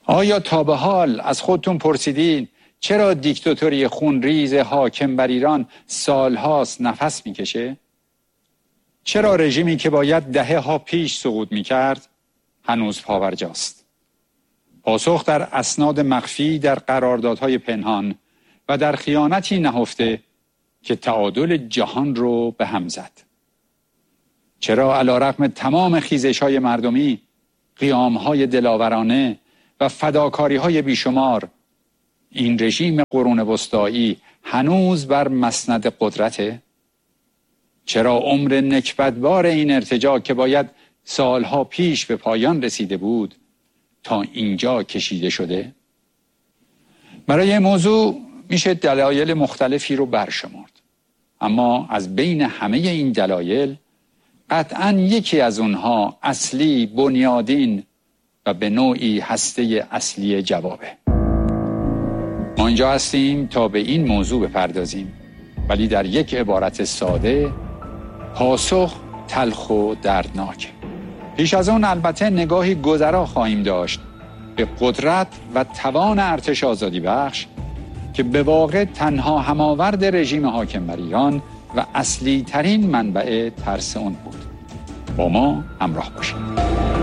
آیا تا به حال از خودتون پرسیدین چرا دیکتاتوری خونریز حاکم بر ایران سالهاست نفس میکشه؟ چرا رژیمی که باید دهه‌ها پیش سقوط میکرد هنوز پاورجاست؟ پاسخ در اسناد مخفی، در قراردادهای پنهان و در خیانتی نهفته که تعادل جهان رو به هم زد. چرا علیرغم تمام خیزش‌های مردمی، قیام‌های دلاورانه و فداکاری‌های بیشمار، این رژیم قرون وسطایی هنوز بر مسند قدرته؟ چرا عمر نکبتبار این ارتجاع که باید سالها پیش به پایان رسیده بود تا اینجا کشیده شده؟ برای این موضوع میشه دلایل مختلفی رو برشمرد، اما از بین همه این دلایل قطعاً یکی از اونها اصلی، بنیادین و به نوعی هسته اصلی جوابه. ما اینجا هستیم تا به این موضوع بپردازیم، ولی در یک عبارت ساده: پاسخ تلخ و دردناک. پیش از اون البته نگاهی گذرا خواهیم داشت به قدرت و توان ارتش آزادی بخش که به واقع تنها هماورد رژیم حاکم بر ایران و اصلی ترین منبع ترس اون بود. با ما همراه باشید.